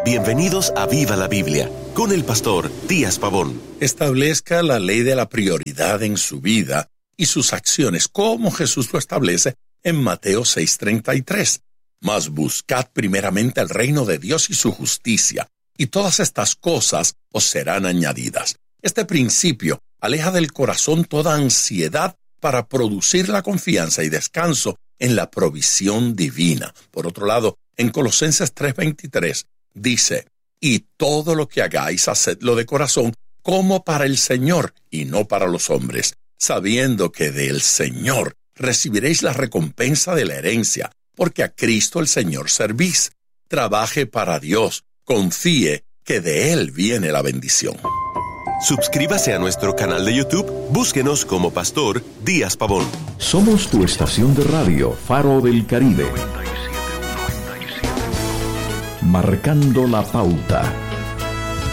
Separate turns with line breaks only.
Bienvenidos a Viva la Biblia, con el pastor Díaz Pavón.
Establezca la ley de la prioridad en su vida y sus acciones, como Jesús lo establece en Mateo 6:33. Mas buscad primeramente el reino de Dios y su justicia, y todas estas cosas os serán añadidas. Este principio aleja del corazón toda ansiedad para producir la confianza y descanso en la provisión divina. Por otro lado, en Colosenses 3:23 dice: y todo lo que hagáis, hacedlo de corazón, como para el Señor y no para los hombres, sabiendo que del Señor recibiréis la recompensa de la herencia, porque a Cristo el Señor servís. Trabaje para Dios, confíe que de Él viene la bendición.
Suscríbase a nuestro canal de YouTube, búsquenos como Pastor Díaz Pavón.
Somos tu estación de radio, Faro del Caribe. Marcando la pauta.